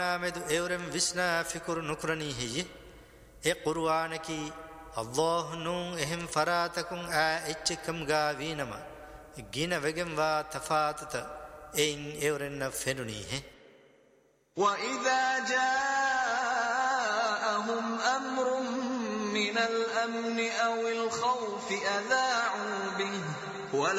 medu eurem visna fikur nukrani hiye e qur'anaki Allah nun ehem faratakun a etchikam ga vinama gina vegem va tafatata ein eurenna fenuni he وإذا جاءهم أمر من الأمن أو الخوف أذاعوا به